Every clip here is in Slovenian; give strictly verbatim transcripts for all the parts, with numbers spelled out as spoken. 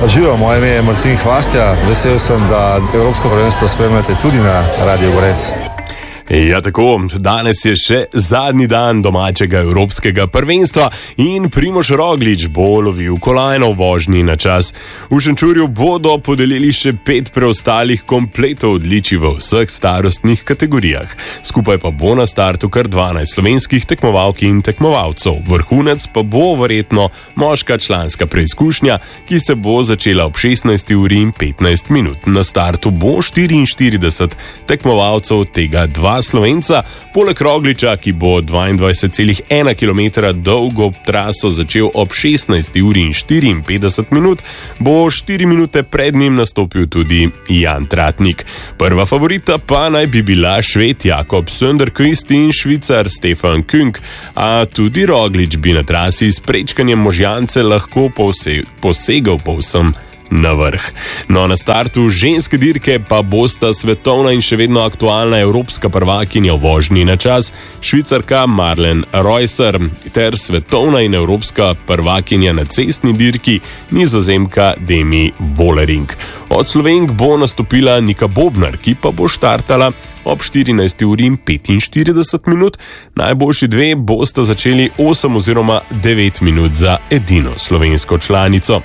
Živijo, moje ime je Martin Hvastja, vesel sem, da Evropsko prvenstvo spremljate tudi na Radio Gorec. Ja, tako, danes je še zadnji dan domačega evropskega prvenstva in Primož Roglič bo lovil kolajno v vožnji na čas. V Šenčurju bodo podelili še pet preostalih kompletov odličij v vseh starostnih kategorijah. Skupaj pa bo na startu kar dvanajst slovenskih tekmovalk in tekmovalcev. Vrhunec pa bo verjetno moška članska preizkušnja, ki se bo začela ob šestnajsti uri in petnajst minut. Na startu bo štiriinštirideset tekmovalcev, tega dva Slovenca, poleg Rogliča, ki bo dvaindvajset celih ena kilometra dolgo traso začel ob šestnajsti uri in štiriinpetdeset minut, bo štiri minute pred njim nastopil tudi Jan Tratnik. Prva favorita pa naj bi bila Šved Jakob Sönderqvist in Švicar Stefan Küng, a tudi Roglič bi na trasi s prečkanjem Možjance lahko pose- posegel povsem na vrh. No, na startu ženske dirke pa bosta svetovna in še vedno aktualna evropska prvakinja v vožnji na čas, Švicarka Marlen Reusser, ter svetovna in evropska prvakinja na cestni dirki, Nizozemka Demi Vollering. Od Slovenk bo nastopila Nika Bobnar, ki pa bo štartala ob štirinajsti uri in petinštirideset minut. Najboljši dve bosta začeli osem oziroma devet minut za edino slovensko članico.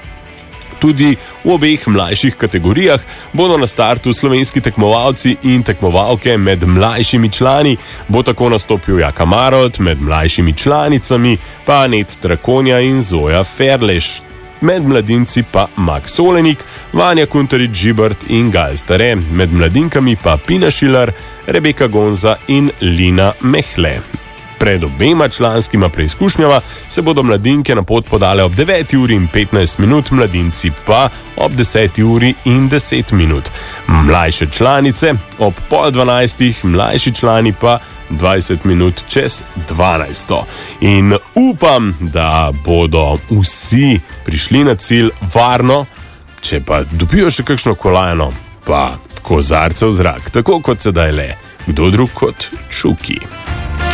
Tudi v obeh mlajših kategorijah bodo na startu slovenski tekmovalci in tekmovalke. Med mlajšimi člani bo tako nastopil Jaka Marolt, med mlajšimi članicami pa Anet Trakonja in Zoja Ferleš. Med mladinci pa Max Olenik, Vanja Kuntarič-Žibert in Gal Stare, med mladinkami pa Pina Šilar, Rebeka Gonza in Lina Mehle. Pred obema članskima preizkušnjama se bodo mladinke na pot podale ob deveti uri in petnajst minut, mladinci pa ob deseti uri in deset minut. Mlajše članice ob pol dvanajstih, mlajši člani pa dvajset minut čez dvanajsto. In upam, da bodo vsi prišli na cilj varno, če pa dobijo še kakšno kolajno, pa kozarce v zrak, tako kot sedaj le, kdo drug kot Čuki.